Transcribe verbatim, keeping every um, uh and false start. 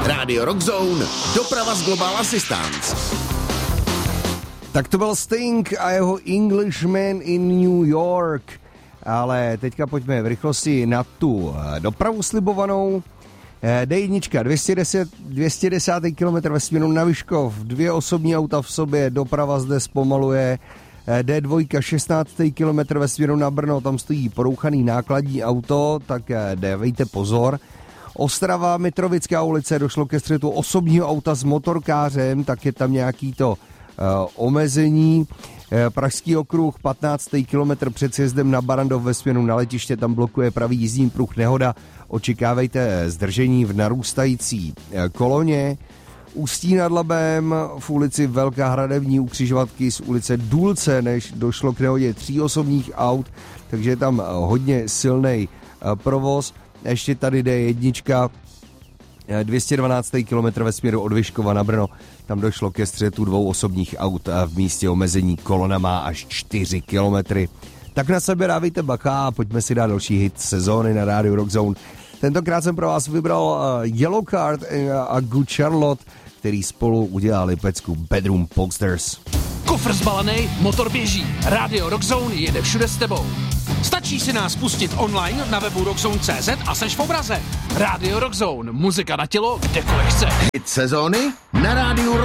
Radio Rockzone, doprava z Global Assistance. Tak to byl Sting a jeho Englishman in New York. Ale teďka pojďme v rychlosti na tu dopravu slibovanou. D jedna, dvě stě deset kilometrů ve směru na Vyškov, dvě osobní auta v sobě, doprava zde zpomaluje. D dva, šestnáct kilometrů ve směru na Brno, tam stojí porouchaný nákladní auto, tak dávejte pozor. Ostrava, Mitrovická ulice, došlo ke střetu osobního auta s motorkářem, tak je tam nějaký to uh, omezení. Pražský okruh, patnáctý kilometr před sjezdem na Barandov ve směru na letiště, tam blokuje pravý jízdní pruh, nehoda, očekávejte zdržení v narůstající koloně. Ústí nad Labem, v ulici Velká Hradební u křižovatky z ulice Důlce, než došlo k nehodě tří osobních aut, takže je tam hodně silný provoz. Ještě tady D jedna, dvě stě dvanáct kilometr ve směru od Vyškova na Brno, tam došlo ke střetu dvou osobních aut a v místě omezení kolona má až čtyři kilometry. Tak na sebe dávejte bacha a pojďme si dát další hit sezóny na rádiu Rockzone. Tentokrát jsem pro vás vybral Yellow Card a Good Charlotte, který spolu udělali pecku Bedroom Posters. Kufr zbalený, motor běží. Radio Rockzone jede všude s tebou. Stačí si nás pustit online na webu rockzone tečka cé zet a seš v obraze. Radio Rockzone, muzika na tělo, kdekoliv chceš. Hit sezóny na rádiu